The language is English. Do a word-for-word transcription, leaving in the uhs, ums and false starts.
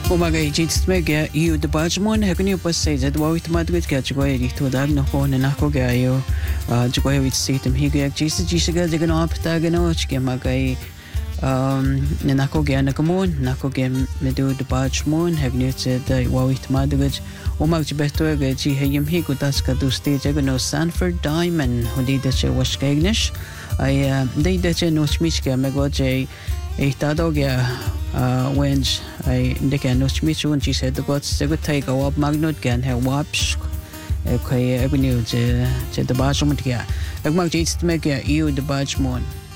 Umaga ijitsmege iu de bajmon hekuni upasseja dwawit madgit ka jgoy rito dag no ko na ko gayo jgoy wit sitem higa jisa jisa de gno apta gno chke magai um na ko ga na komon na ko ga medu de bajmon hekuni te de wawit madgit umag jbeto ga ji heyim higo das ka du stage gno Sanford Diamond hodi de che washkegnish ai de de che no chmichke megoje Ehtadogya wenge I indican no smichu and she said the gods they would take a wab magnut gan her wabsh okay avenue to the bajmont ya. Ag mag jits to make you the bajmon.